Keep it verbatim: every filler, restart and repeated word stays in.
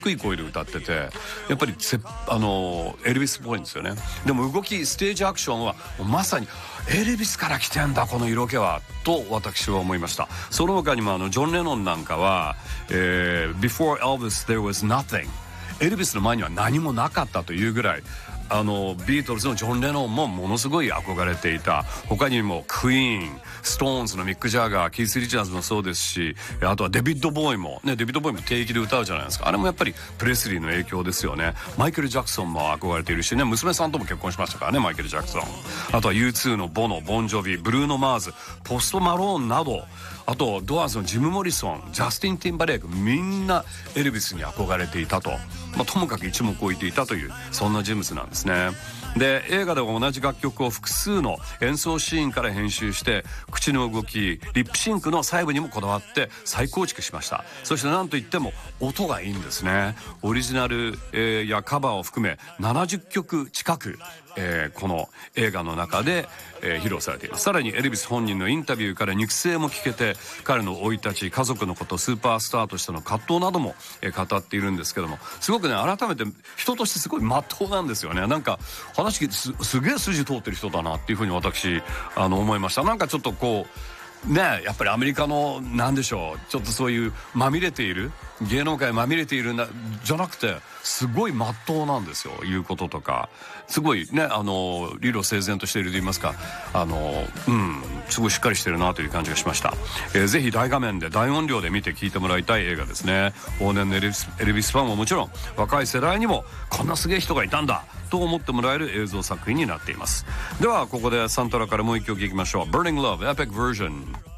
低い声で歌っててやっぱりせあのエルビスっぽいんですよね。でも動きステージアクションはまさにエルビスから来てんだこの色気はと私は思いました。その他にもあのジョン・レノンなんかは、えー、Before Elvis there was nothing、 エルビスの前には何もなかったというぐらいあのビートルズのジョン・レノンもものすごい憧れていた。他にもクイーン、ストーンズのミック・ジャガー、キース・リチャーズもそうですし、あとはデビッド・ボーイもね、デビッド・ボーイも定期で歌うじゃないですか。あれもやっぱりプレスリーの影響ですよね。マイケル・ジャクソンも憧れているしね、娘さんとも結婚しましたからね、マイケル・ジャクソン。あとは ユーツー のボノ、ボンジョビ、ブルーノ・マーズ、ポスト・マローンなど、あとドアーズのジム・モリソン、ジャスティン・ティンバレーク、みんなエルビスに憧れていたと、まあ、ともかく一目置いていたというそんな人物なんですね。で映画では同じ楽曲を複数の演奏シーンから編集して口の動き、リップシンクの細部にもこだわって再構築しました。そして何といっても音がいいんですね。オリジナル、えー、やカバーを含めななじゅっきょく近く、えー、この映画の中で、えー、披露されています。さらにエルビス本人のインタビューから肉声も聞けて彼の生い立ち、家族のこと、スーパースターとしての葛藤なども、えー、語っているんですけども、すごくね改めて人としてすごい真っ当なんですよね。なんか話聞いて す, すげえ筋通ってる人だなっていうふうに私あの思いました。なんかちょっとこうね、やっぱりアメリカのなんでしょう、ちょっとそういうまみれている芸能界まみれているなじゃなくてすごい真っ当なんですよ。言うこととかすごいね、あの理路整然としていると言いますか、あのうんすごいしっかりしてるなという感じがしました。えー、ぜひ大画面で大音量で見て聴いてもらいたい映画ですね。往年のエルビス、エルビスファンはもちろん若い世代にもこんなすげえ人がいたんだと思ってもらえる映像作品になっています。ではここでサントラからもう一曲いきましょう。 Burning Love Epic Version。